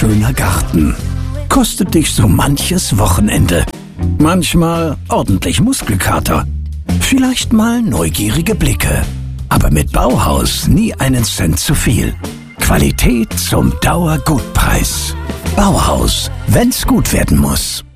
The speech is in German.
wunderschöner Garten. Kostet dich so manches Wochenende. Manchmal ordentlich Muskelkater. Vielleicht mal neugierige Blicke. Aber mit Bauhaus nie einen Cent zu viel. Qualität zum Dauergutpreis. Bauhaus, wenn's gut werden muss.